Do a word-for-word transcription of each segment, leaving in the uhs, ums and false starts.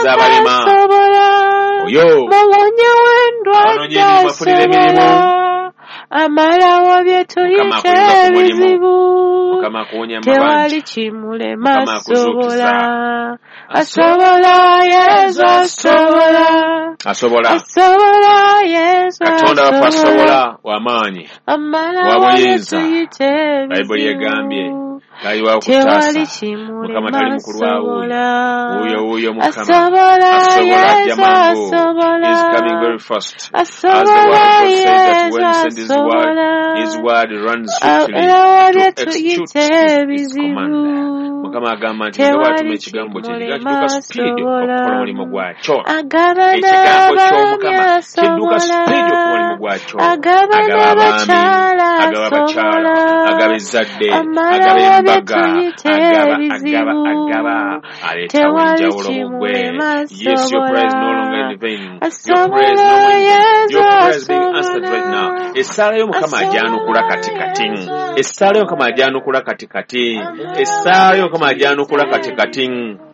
abaza abalema oyo Mulonye wendwa amalawo byetuyite ebizibu tewali kimulema asobola asobola Yesu asobola asobola asobola Yesu Katonda wafa asobola w'amaanyi amalawo byetuyite ebizibu Bayibuli yegambye kaliwa okutaasa Mukama tali mukulu wawe uyo uyo Mukama asobola Yesu asobola is coming very fast as the asobola word of God says that when he Yesu sends his word asobola his word runs swiftly amalawo to execute byetuyite his ebizibu command Mukama agamba nti nga bw'atuma ekigambo kye kidduka speed okukola omulimu gwakyo ekigambo ky'Omukama kidduka speed okukola omulimu gwakyo agaba abaami agaba abakyala agaba ezzadde agaba embaga agaba agaba agaba aleetawo enjawulo mu gwe yes your prayer is no longer in vain your prayer is no longer in vain your prayer is being answered right now essaala y'Omukama ajyanukula katikati essaala y'Omukama ajyanukula katikati essaala y'Omukama ajyanukula katikati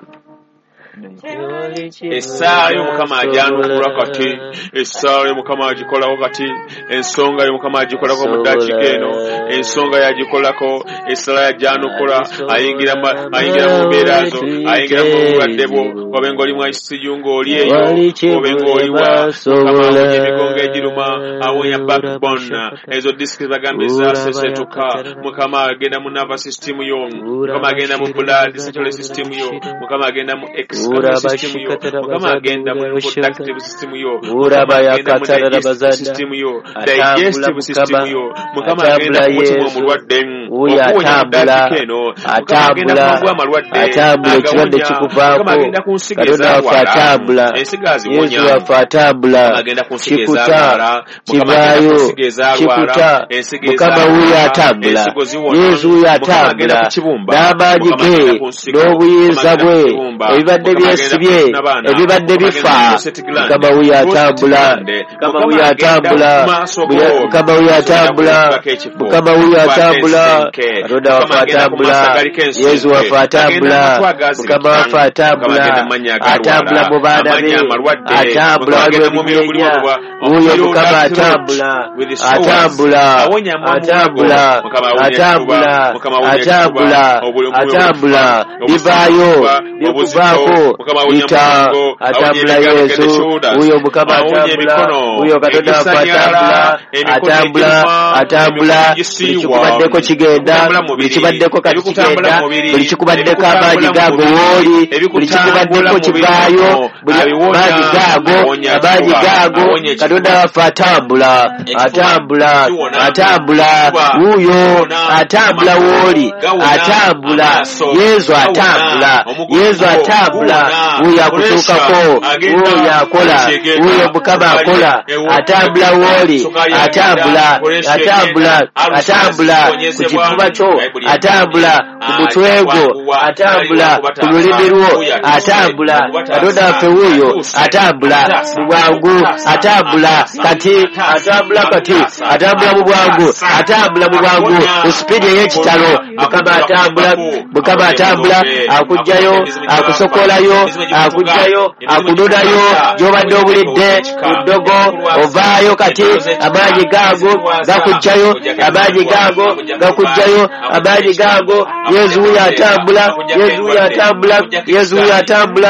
Essaawa y'Omukama ajyanukula kati essaawa y'Omukama agikolawo kati ensonga y'Omukama agikolako mu ddakiika eno ensonga yagikolako essaawa yajyanukula ayingira ayingira mu mbeera zo ayingira mu bulwadde bwo obe ng'oli mu I C U ng'oli eyo obe ng'oliwa Mukama awonya emigongo egiruma awonya backbone ezo disiki bagamba ezasesetuka Mukama agenda mu nervous system yo Mukama agenda mu blood circulatory system yo Mukama agenda mu X system yo Mukama agenda mu reproductive system yo Mukama agenda mu digestive system yo digestive system yo Mukama agenda mu mutima omulwadde atambula atambula atambula ekirwadde kikuvaako Katonda waffe atambula Yesu waffe atambula kikuta kivaayo kikuta Mukama wuyo atambula Yesu wuyo atambula n'amaanyi ge n'obuyinza bwe ebibadde byesibye ebibadde bifa Mukama wuyo atambula Mukama wuyo atambula Mukama wuyo atambula Mukama wuyo atambula Katonda waffe atambula Yesu waffe atambula Mukama waffe atambula atambula mu baana be atambula waliwo ebimeenya wuyo Mukama atambula atambula atambula atambula atambula atambula bivaayo bikuvaako bita atambula Yesu wuyo Mukama atambula wuyo Katonda waffe atambula atambula atambula buli kikubaddeko kigenda buli kibaddeko kati kigenda buli kikubaddeko amaanyi gaago wooli buli kikubaddeko kivaayo buli maanyi gaago amaanyi gaago Katonda waffe atambula atambula atambula wuyo atambula wooli atambula Yesu atambula Yesu atambula wuyo akutuukako wuyo akola wuyo Mukama akola atambula wooli atambula atambula atambula ku kifuba kyo atambula ku mutwe gwo atambula ku lulimi lwo atambula Katonda waffe wuyo atambula mu bwangu atambula kati atambula kati atambula mu bwangu atambula mu bwangu ku sipiidi ey'ekitalo Mukama atambula Mukama atambula akugjayo akusokolayo akugjayo akununayo gy'obadde obulidde ku ddogo ovaayo kati amaanyi gaago gakugjayo amaanyi gaago gakugjayo amaanyi gaago Yesu wuyo atambula Yesu wuyo atambula Yesu wuyo atambula